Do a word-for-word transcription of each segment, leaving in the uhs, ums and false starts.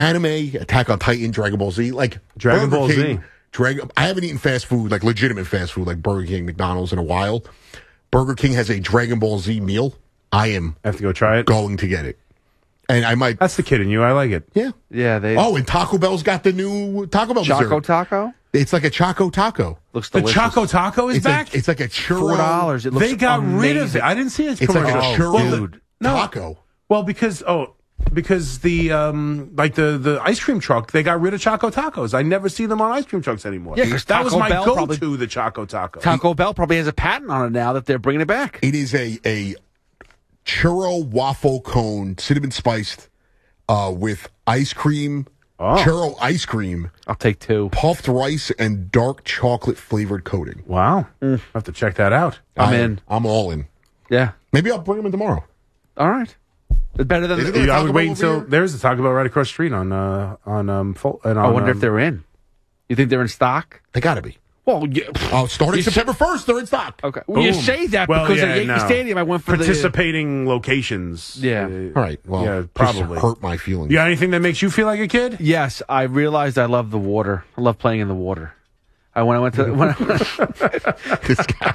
Anime, Attack on Titan, Dragon Ball Z, like Dragon Burger Ball King, Z. Dragon. I haven't eaten fast food, like legitimate fast food, like Burger King, McDonald's in a while. Burger King has a Dragon Ball Z meal. I am I have to go try it. going to get it, and I might. That's the kid in you. I like it. Yeah, Yeah, they Oh, and Taco Bell's got the new Taco Bell Choco dessert. Taco It's like a Choco Taco. looks The delicious. Choco Taco is It's back. like it's like a churro. Four dollars. It looks They got rid of amazing. it. I didn't see it. It's like a commercial. churro Well, the- no. taco. Well, because oh, because the um like the the ice cream truck, they got rid of Choco Tacos. I never see them on ice cream trucks anymore. Yeah, 'cause that was Taco my Bell go-to, probably- the Choco Taco. Taco Bell probably has a patent on it now that they're bringing it back. It is a a churro waffle cone, cinnamon spiced, uh, with ice cream, Oh. churro ice cream, I'll take two. puffed rice, and dark chocolate flavored coating. Wow, I have to check that out. I'm I- in. I'm all in. Yeah. Maybe I'll bring them in tomorrow. All right. It's better than. Isn't The, there a I Taco would Bell wait over until here? there's a Taco Bell right across the street on uh on um. Fol- and I on, wonder um, if they're in. You think they're in stock? They gotta be. Well, yeah. Oh, starting You- September first, they're in stock. Okay. Well, you Boom. say that Well, because yeah, at Yankee no. Stadium, I went for participating locations. Yeah. Uh, All right. Well, yeah, this probably. hurt my feelings. You got anything that makes you feel like a kid? the. Yes, I realized I love the water. I love playing in the water. I when I went to when I, This guy.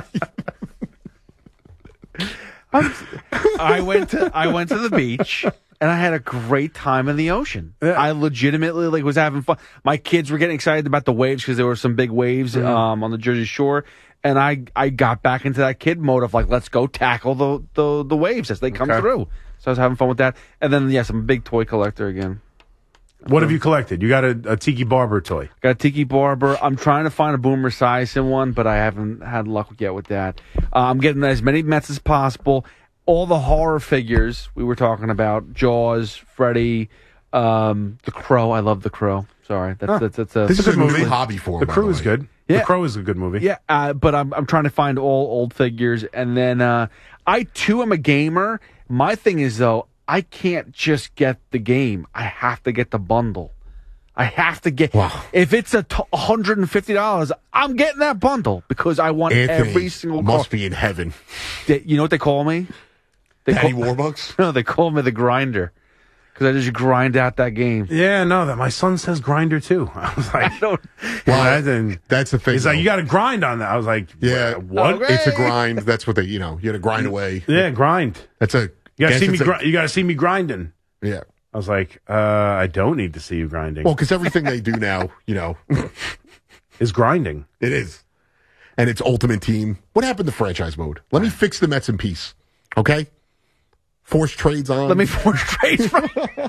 I went to I went to the beach and I had a great time in the ocean. Yeah. I legitimately like was having fun. My kids were getting excited about the waves because there were some big waves um, on the Jersey Shore, and I I got back into that kid mode of like let's go tackle the the, the waves as they come Okay. through. So I was having fun with that, and then yes, I'm a big toy collector again. What have you collected? You got a, a Tiki Barber toy. Got a Tiki Barber. I'm trying to find a Boomer Esiason one, but I haven't had luck yet with that. Uh, I'm getting as many Mets as possible. All the horror figures we were talking about: Jaws, Freddy, um, The Crow. I love The Crow. Sorry, that's Huh. that's, that's a This is good a new movie. hobby for him. The by Crew the is way. good. Yeah. The Crow is a good movie. yeah. Uh, but I'm I'm trying to find all old figures, and then uh, I too am a gamer. My thing is though, I can't just get the game. I have to get the bundle. I have to get. Wow. If it's a t- one hundred fifty dollars, I'm getting that bundle because I want Anthony every single. must car. be in heaven. They- you know what they call me? They Daddy call, Warbucks. no, they call me the grinder because I just grind out that game. Yeah, no, that my son says grinder too. I was like, I don't. well, that didn't- That's the thing. he's like, though. you got to grind on that. I was like, Yeah. what? Okay. It's a grind. That's what they, you know, you got to grind away. Yeah, grind. That's a. You got to guess see me. it's a- Gri- you got to see me grinding. Yeah. I was like, uh, I don't need to see you grinding. Well, because everything they do now, you know, is grinding. it is. And it's Ultimate Team. What happened to franchise mode? Let me fix the Mets in peace. Okay? Force trades on. Let me force trades from.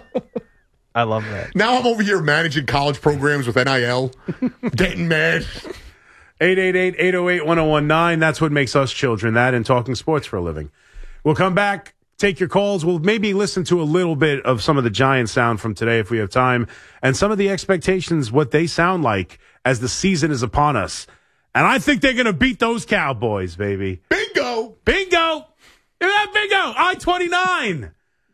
I love that. Now I'm over here managing college programs with N I L. Getting mad. eight eight eight, eight oh eight, one oh one nine. That's what makes us children, that and talking sports for a living. We'll come back, take your calls. We'll maybe listen to a little bit of some of the Giants sound from today if we have time, and some of the expectations, what they sound like as the season is upon us. And I think they're going to beat those Cowboys, baby. Bingo. Bingo! Look at that bingo! I twenty-nine.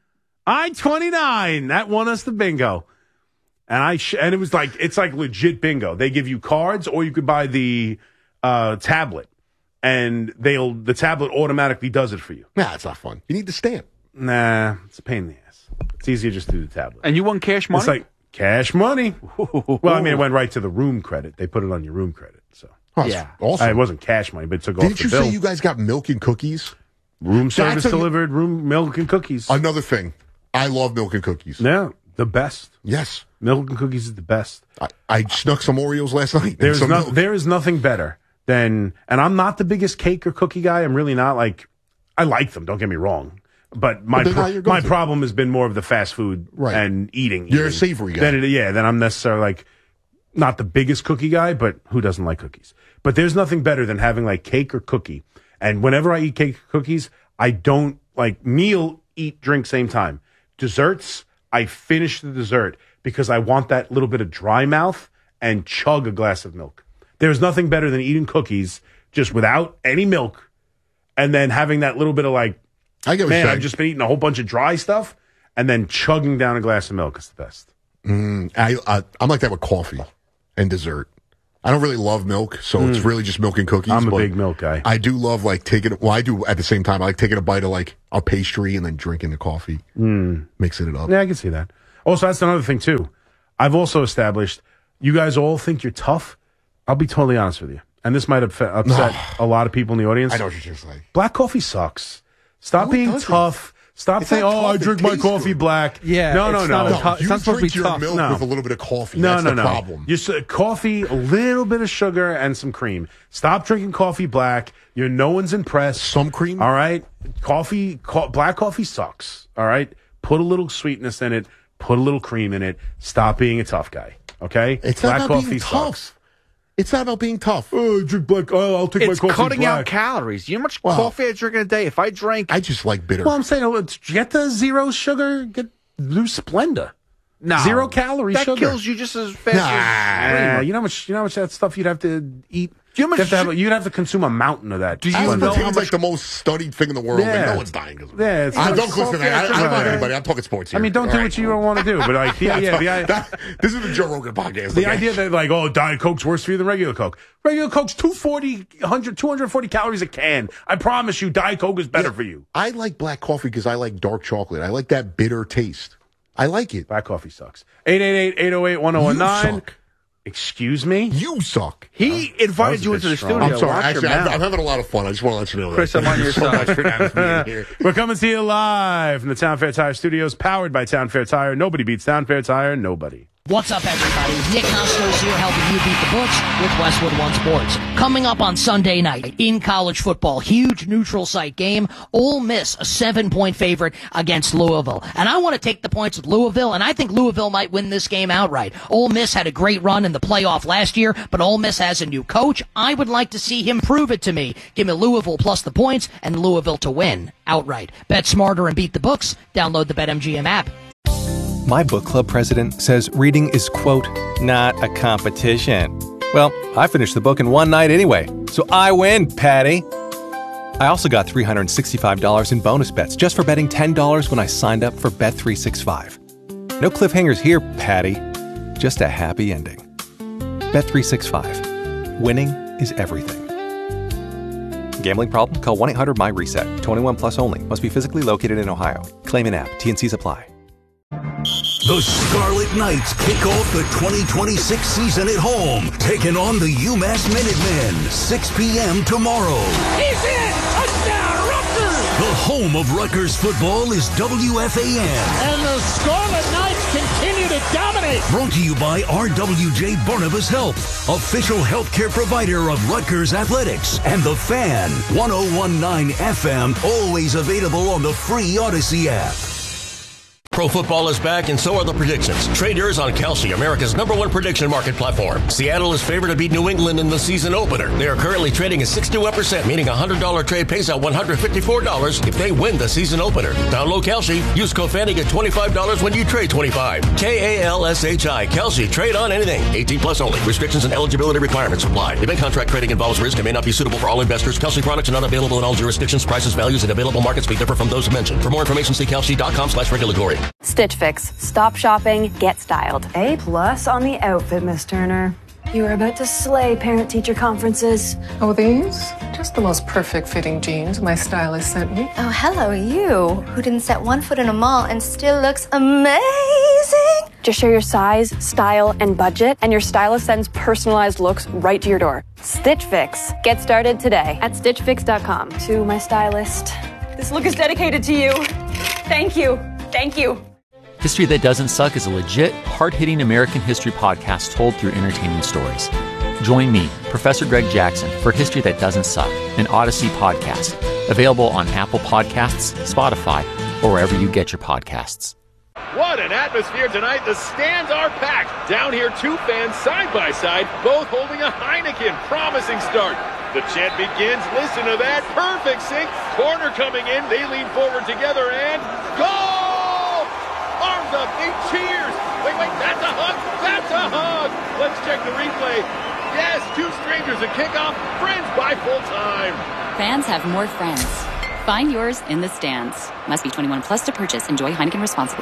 I twenty-nine. That won us the bingo. And I sh- and it was like, it's like legit bingo. They give you cards, or you could buy the uh, tablet, and they'll the tablet automatically does it for you. Nah, it's not fun. You need the stamp. Nah, it's a pain in the ass. It's easier just to do the tablet. And you won cash money. It's like cash money. Well, I mean, it went right to the room credit. They put it on your room credit. So Oh, that's Yeah. Awesome. Uh, it wasn't cash money, but it took off Didn't the you bill. say you guys got milk and cookies? room service a- delivered, room milk and cookies. Another thing. I love milk and cookies. Yeah, the best. Yes. Milk and cookies is the best. I, I snuck some Oreos last night. and There's some no, milk. there is nothing better than, and I'm not the biggest cake or cookie guy. I'm really not. Like, I like them. Don't get me wrong. But my they're pro- not your my go-to. problem has been more of the fast food Right. and eating. You're a eating savory guy. Than it, yeah, then I'm necessarily like not the biggest cookie guy, but who doesn't like cookies? But there's nothing better than having like cake or cookie. And whenever I eat cake or cookies, I don't like meal, eat, drink same time. Desserts, I finish the dessert because I want that little bit of dry mouth and chug a glass of milk. There's nothing better than eating cookies just without any milk and then having that little bit of like, I get what man, you're I've saying. just been eating a whole bunch of dry stuff and then chugging down a glass of milk is the best. I, I, I'm like that with coffee and dessert. I don't really love milk, so it's really just milk and cookies. Mm. I'm a but big milk guy. I do love like taking. Well, I do at the same time. I like taking a bite of like a pastry and then drinking the coffee, Mm. mixing it up. Yeah, I can see that. Also, that's another thing, too. I've also established, you guys all think you're tough. I'll be totally honest with you. And this might upset, upset a lot of people in the audience. I know what you're saying. Black coffee sucks. Stop No, it being doesn't. tough. Stop It's saying, not oh, tough, I it drink my tastes coffee good. black. Yeah, no, no, it's no. not a No, tough- it's you not supposed to drink be your tough. milk No. with a little bit of coffee. No, That's no, the no. problem. You s- coffee, a little bit of sugar and some cream. Stop drinking coffee black. You're no one's impressed. Some cream? All right. Coffee, co- black coffee sucks. All right. Put a little sweetness in it. Put a little cream in it. Stop being a tough guy. Okay. It's black not about coffee being sucks. tough. It's not about being tough. Oh, I drink black. Oh, I'll take It's my coffee cutting black. out calories. You know how much Wow. coffee I drink in a day? If I drank, I just like bitter. Well, I'm saying, oh, get the zero sugar. Get blue Splenda. no, Zero calorie that sugar. kills you just as fast Nah. as Yeah, creamer. you know how much you know how much that stuff you'd have to eat. Do you know how You'd have to much have, you'd have to consume a mountain of that. Do you Splenda. know how Aspartame's like the most studied thing in the world, Yeah. and no one's dying because of it. Yeah, it's I like don't listen to that. I, I don't know Right. anybody. I'm talking sports here. I mean, don't All do right. what you don't want to do, but like, yeah, yeah, the, i- That- this is the Joe Rogan podcast. the okay? idea that like, oh, Diet Coke's worse for you than regular Coke. Regular Coke's two forty, one hundred, two hundred forty calories a can. I promise you, Diet Coke is better Yeah, for you. I like black coffee because I like dark chocolate. I like that bitter taste. I like it. Black coffee sucks. eight eight eight, eight oh eight, one oh one nine. You suck. Excuse me? You suck. He that invited was a you bit into the strong. studio. I'm sorry. Watch Actually, your I'm, mouth. I'm having a lot of fun. I just want to let you know that. Chris, I'm on your So much side. for having me in here. We're coming to you live from the Town Fair Tire Studios, powered by Town Fair Tire. Nobody beats Town Fair Tire. Nobody. What's up, everybody? Nick Costos here, helping you beat the books with Westwood One Sports. Coming up on Sunday night in college football, huge neutral site game. Ole Miss, a seven-point favorite against Louisville. And I want to take the points with Louisville, and I think Louisville might win this game outright. Ole Miss had a great run in the playoff last year, but Ole Miss has a new coach. I would like to see him prove it to me. Give me Louisville plus the points and Louisville to win outright. Bet smarter and beat the books. Download the BetMGM app. My book club president says reading is, quote, not a competition. Well, I finished the book in one night anyway, so I win, Patty. I also got three hundred sixty-five dollars in bonus bets just for betting ten dollars when I signed up for Bet three sixty-five. No cliffhangers here, Patty. Just a happy ending. Bet three sixty-five. Winning is everything. Gambling problem? Call one eight hundred my reset. twenty-one plus only. Must be physically located in Ohio. Claim in app. T and C's apply. The Scarlet Knights kick off the twenty twenty-six season at home, taking on the UMass Minutemen, six p.m. tomorrow. He's in! Touchdown, Rutgers! The home of Rutgers football is W F A N. And the Scarlet Knights continue to dominate! Brought to you by R W J Barnabas Health, official healthcare provider of Rutgers Athletics, and The Fan, one oh one point nine F M, always available on the free Odyssey app. Pro football is back, and so are the predictions. Trade yours on Kalshi, America's number one prediction market platform. Seattle is favored to beat New England in the season opener. They are currently trading at sixty-one percent, meaning a one hundred dollars trade pays out one hundred fifty-four dollars if they win the season opener. Download Kalshi. Use code FAN to get twenty-five dollars when you trade twenty-five dollars. K A L S H I. Kalshi. Trade on anything. eighteen plus only. Restrictions and eligibility requirements apply. Event contract trading involves risk and may not be suitable for all investors. Kalshi products are not available in all jurisdictions. Prices, values, and available markets may differ from those mentioned. For more information, see Kalshi.com slash regulatory. Stitch Fix. Stop shopping, get styled. A plus on the outfit, Miss Turner. You are about to slay parent-teacher conferences. Oh, these? Just the most perfect fitting jeans my stylist sent me. Oh, hello, you, who didn't set one foot in a mall and still looks amazing. Just share your size, style, and budget, and your stylist sends personalized looks right to your door. Stitch Fix. Get started today at stitch fix dot com. To my stylist, this look is dedicated to you. Thank you. Thank you. History That Doesn't Suck is a legit, hard-hitting American history podcast told through entertaining stories. Join me, Professor Greg Jackson, for History That Doesn't Suck, an Odyssey podcast. Available on Apple Podcasts, Spotify, or wherever you get your podcasts. What an atmosphere tonight. The stands are packed. Down here, two fans side by side, both holding a Heineken. Promising start. The chant begins. Listen to that. Perfect sync. Corner coming in. They lean forward together and goal! Arms up, they cheers. Wait, wait, that's a hug. That's a hug. Let's check the replay. Yes, two strangers at kickoff. Friends by full time. Fans have more friends. Find yours in the stands. Must be twenty-one plus to purchase. Enjoy Heineken responsibly.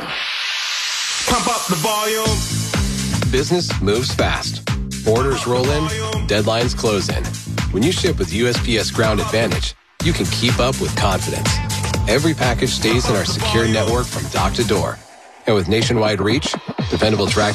Pump up the volume. Business moves fast. Orders roll in. Deadlines close in. When you ship with U S P S Ground Advantage, you can keep up with confidence. Every package stays in our secure network from dock to door. And with nationwide reach, dependable tracking,